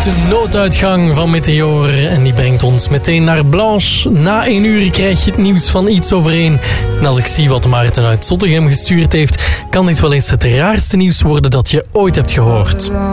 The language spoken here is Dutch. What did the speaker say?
De nooduitgang van Meteor. En die brengt ons meteen naar Blanche. Na 1 uur krijg je het nieuws van iets over 1. En als ik zie wat Maarten uit Zottegem gestuurd heeft, kan dit wel eens het raarste nieuws worden dat je ooit hebt gehoord.